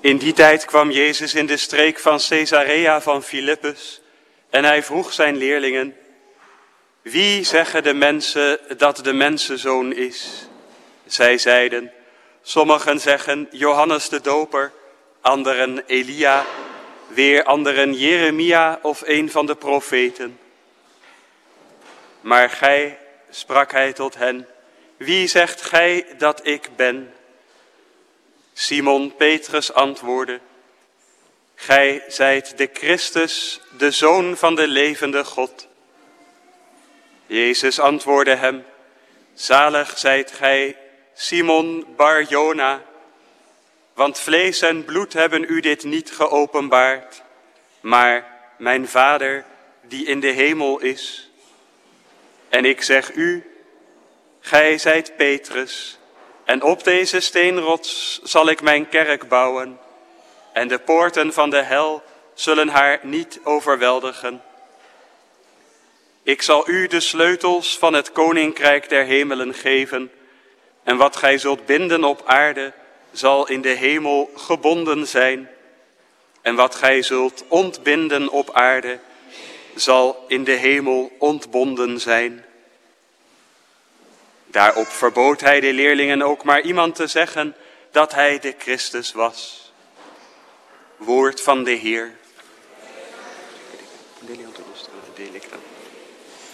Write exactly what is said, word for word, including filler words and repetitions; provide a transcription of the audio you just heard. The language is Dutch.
In die tijd kwam Jezus in de streek van Caesarea van Philippus en hij vroeg zijn leerlingen: wie zeggen de mensen dat de mensenzoon is? Zij zeiden: sommigen zeggen Johannes de Doper, anderen Elia, weer anderen Jeremia of een van de profeten. Maar gij, sprak hij tot hen, wie zegt gij dat ik ben? Simon Petrus antwoordde: gij zijt de Christus, de Zoon van de levende God. Jezus antwoordde hem: zalig zijt gij, Simon Bar-Jona, want vlees en bloed hebben u dit niet geopenbaard, maar mijn Vader die in de hemel is. En ik zeg u, gij zijt Petrus, en op deze steenrots zal ik mijn kerk bouwen, en de poorten van de hel zullen haar niet overweldigen. Ik zal u de sleutels van het koninkrijk der hemelen geven, en wat gij zult binden op aarde, zal in de hemel gebonden zijn, en wat gij zult ontbinden op aarde, zal in de hemel ontbonden zijn. Daarop verbood hij de leerlingen ook maar iemand te zeggen dat hij de Christus was. Woord van de Heer.